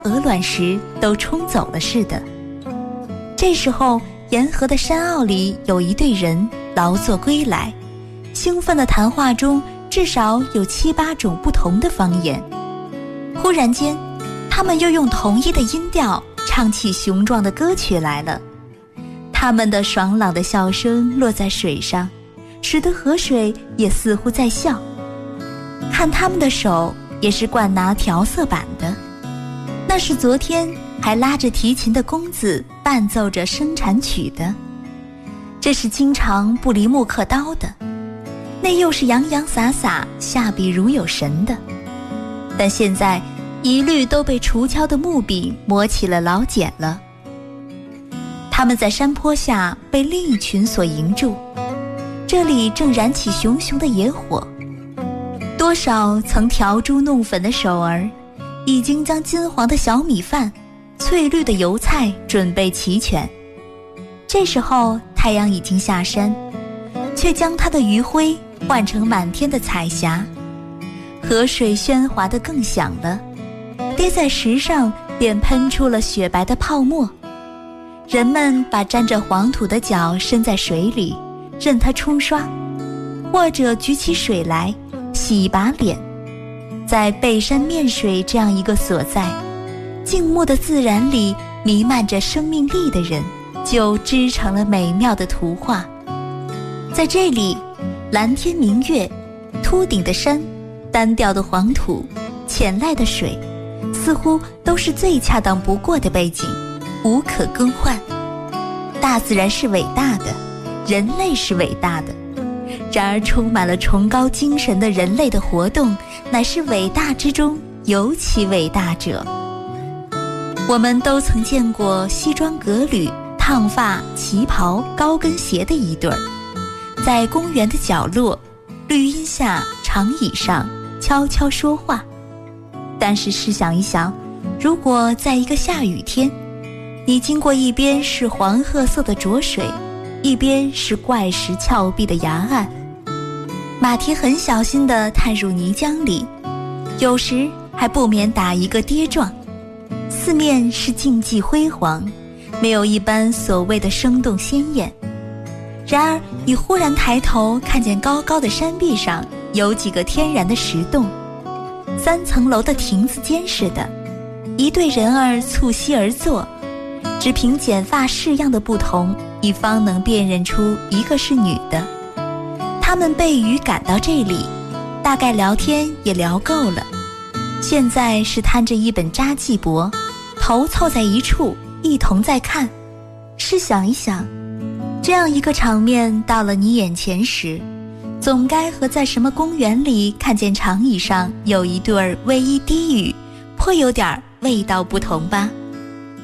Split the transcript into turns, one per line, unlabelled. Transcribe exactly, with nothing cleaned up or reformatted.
鹅卵石都冲走了似的。这时候沿河的山坳里有一队人劳作归来，兴奋的谈话中至少有七八种不同的方言。忽然间，他们又用同一的音调唱起雄壮的歌曲来了。他们的爽朗的笑声落在水上，使得河水也似乎在笑。看他们的手也是惯拿调色板的，那是昨天还拉着提琴的公子伴奏着生产曲的，这是经常不离木刻刀的，那又是洋洋洒洒下笔如有神的。但现在一律都被除敲的木笔磨起了老茧了。他们在山坡下被另一群所迎住，这里正燃起熊熊的野火，多少曾调猪弄粉的手儿已经将金黄的小米饭、翠绿的油菜准备齐全。这时候太阳已经下山，却将它的余晖换成满天的彩霞，河水喧哗得更响了，跌在石上便喷出了雪白的泡沫。人们把沾着黄土的脚伸在水里，任它冲刷，或者举起水来洗一把脸。在背山面水这样一个所在，静默的自然里弥漫着生命力的人，就织成了美妙的图画。在这里，蓝天明月、秃顶的山、单调的黄土、浅濑的水，似乎都是最恰当不过的背景，无可更换。大自然是伟大的，人类是伟大的，然而充满了崇高精神的人类的活动，乃是伟大之中尤其伟大者。我们都曾见过西装革履、烫发、旗袍、高跟鞋的一对儿，在公园的角落、绿荫下、长椅上悄悄说话。但是试想一想，如果在一个下雨天，你经过一边是黄褐色的浊水，一边是怪石峭壁的崖岸，马蹄很小心地探入泥浆里，有时还不免打一个跌撞。四面是静寂辉煌，没有一般所谓的生动鲜艳。然而你忽然抬头看见高高的山壁上有几个天然的石洞，三层楼的亭子间似的，一对人儿促膝而坐，只凭剪发式样的不同，你方能辨认出一个是女的。他们被雨赶到这里，大概聊天也聊够了，现在是摊着一本札记簿，头凑在一处，一同在看。试想一想，这样一个场面到了你眼前时，总该和在什么公园里看见长椅上有一对儿偎依低语，颇有点味道不同吧。